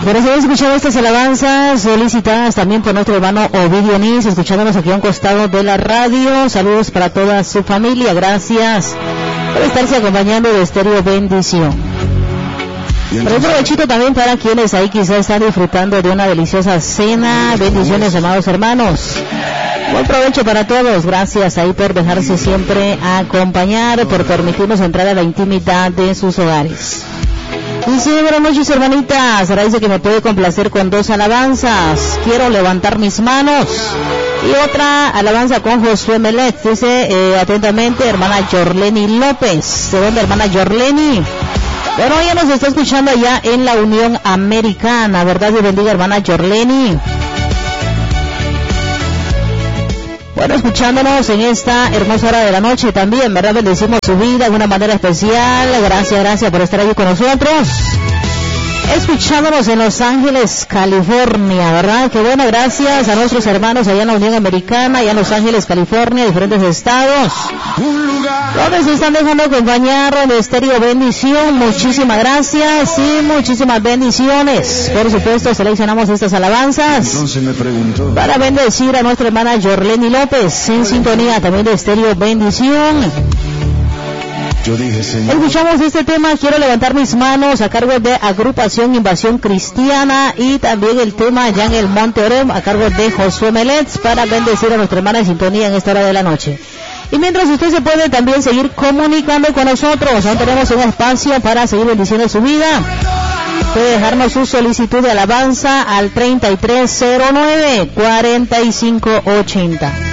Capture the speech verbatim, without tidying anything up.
Bueno, si escuchado estas alabanzas solicitadas también por nuestro hermano Ovidio Nis, escuchándonos aquí a un costado de la radio. Saludos para toda su familia. Gracias por estarse acompañando de Estéreo Bendición. Pero un provechito también para quienes ahí quizás están disfrutando de una deliciosa cena. Bendiciones, amados hermanos. Buen provecho para todos. Gracias ahí por dejarse siempre acompañar, por permitirnos entrar a la intimidad de sus hogares. Dice, buenas noches, hermanitas. Ahora dice que me puede complacer con dos alabanzas. Quiero levantar mis manos. Y otra alabanza con Josué Melet. Dice, eh, atentamente, hermana Yorleni López. ¿De dónde, hermana Yorleni? Bueno, ella nos está escuchando allá en la Unión Americana. ¿Verdad? Dios bendiga, hermana Yorleni. Bueno, escuchándonos en esta hermosa hora de la noche también, ¿verdad? Bendecimos su vida de una manera especial. Gracias, gracias por estar aquí con nosotros. Escuchándonos en Los Ángeles, California, ¿verdad? Qué bueno, gracias a nuestros hermanos allá en la Unión Americana, allá en Los Ángeles, California, diferentes estados, donde se están dejando acompañar de Estéreo Bendición. Muchísimas gracias y muchísimas bendiciones. Por supuesto, seleccionamos estas alabanzas para bendecir a nuestra hermana Yorleni López, en sintonía también de Estéreo Bendición. Yo dije, Señor, escuchamos este tema, Quiero levantar mis manos, a cargo de Agrupación Invasión Cristiana, y también el tema allá en el Monte Orem, a cargo de Josué Melet, para bendecir a nuestra hermana en sintonía en esta hora de la noche. Y mientras usted se puede también seguir comunicando con nosotros, aún tenemos un espacio para seguir bendiciendo su vida. Puede dejarnos su solicitud de alabanza al treinta y tres cero nueve, cuarenta y cinco ochenta.